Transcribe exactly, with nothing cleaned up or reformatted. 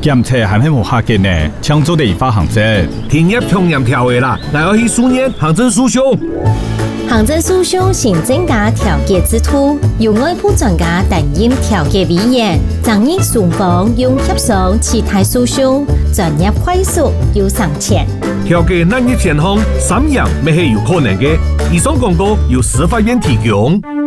检测还係冇下緊呢，搶做地方行政。 停業強嚴條嘅啦，然後去數年行政訴訟。 行政訴訟行政加調解制度，由外部專家擔任調解委員，爭議雙方用協商其他訴訟，專業快速又省錢。 調解難以前行，三樣咪係有可能嘅。以上廣告由司法院提供。